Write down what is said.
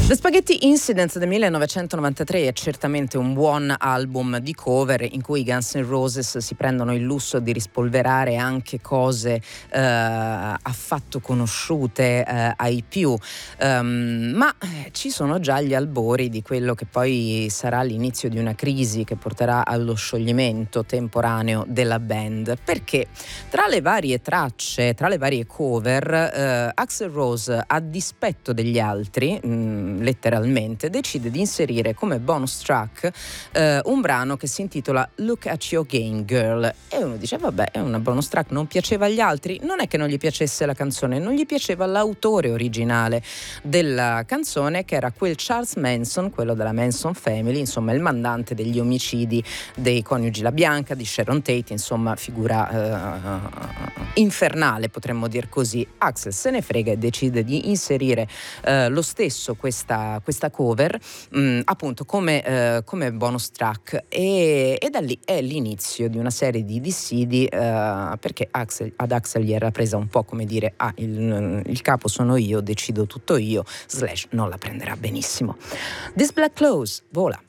The Spaghetti Incident del 1993 è certamente un buon album di cover in cui i Guns N' Roses si prendono il lusso di rispolverare anche cose affatto conosciute ai più, ma ci sono già gli albori di quello che poi sarà l'inizio di una crisi che porterà allo scioglimento temporaneo della band, perché tra le varie tracce, tra le varie cover, Axl Rose, a dispetto degli altri, letteralmente, decide di inserire come bonus track un brano che si intitola Look at Your Game Girl, e uno dice vabbè, è una bonus track, non piaceva agli altri? Non è che non gli piacesse la canzone, non gli piaceva l'autore originale della canzone, che era quel Charles Manson, quello della Manson Family, insomma il mandante degli omicidi dei coniugi La Bianca, di Sharon Tate, insomma figura infernale, potremmo dir così. Axl se ne frega e decide di inserire lo stesso questa cover, appunto come bonus track, e da lì è l'inizio di una serie di dissidi, perché ad Axl gli era presa un po' come dire il capo sono io, decido tutto io, / non la prenderà benissimo. This Black Clothes vola.